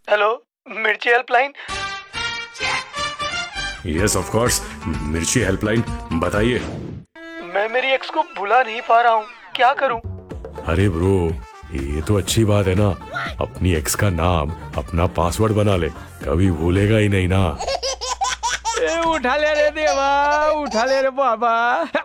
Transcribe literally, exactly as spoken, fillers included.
Hello, मिर्ची helpline. Yes of course, मिर्ची helpline, बताइए। मैं मेरी एक्स को भुला नहीं पा रहा हूँ, क्या करूँ? अरे ब्रो, ये तो अच्छी बात है ना, अपनी एक्स का नाम अपना पासवर्ड बना ले, कभी भूलेगा ही नहीं ना। ए, उठा ले रे देवा, उठा ले रे बाबा।